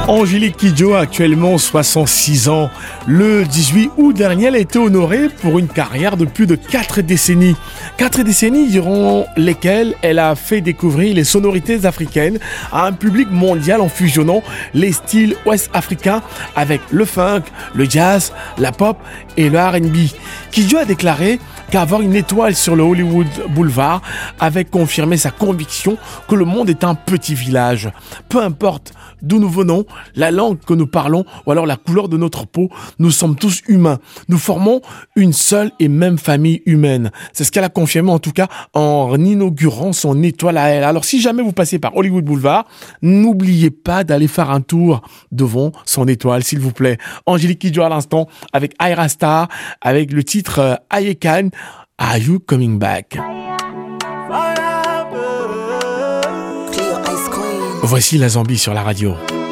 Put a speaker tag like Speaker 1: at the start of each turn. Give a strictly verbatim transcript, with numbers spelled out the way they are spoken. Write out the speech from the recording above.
Speaker 1: Angélique Kidjo a actuellement soixante-six ans. Le dix-huit août dernier, elle a été honorée pour une carrière de plus de quatre décennies. Quatre décennies durant lesquelles elle a fait découvrir les sonorités africaines à un public mondial en fusionnant les styles ouest-africains avec le funk, le jazz, la pop et le R and B. Kidjo a déclaré qu'avoir une étoile sur le Hollywood Boulevard avait confirmé sa conviction que le monde est un petit village. Peu importe d'où nous venons, la langue que nous parlons ou alors la couleur de notre peau, nous sommes tous humains. Nous formons une seule et même famille humaine. C'est ce qu'elle a confirmé en tout cas en inaugurant son étoile à elle. Alors si jamais vous passez par Hollywood Boulevard, n'oubliez pas d'aller faire un tour devant son étoile, s'il vous plaît. Angélique Kidjo à l'instant avec Ayra Starr, avec le titre euh, Ayekan, Are You Coming Back? Voici la Zambie sur la radio.